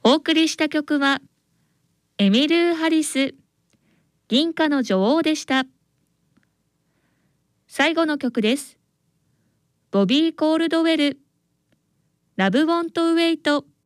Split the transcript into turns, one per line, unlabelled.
お送りした曲はエミルー・ハリス、銀貨の女王でした。最後の曲です。ボビー・コールドウェル、ラブ・ウォント・ウェイト。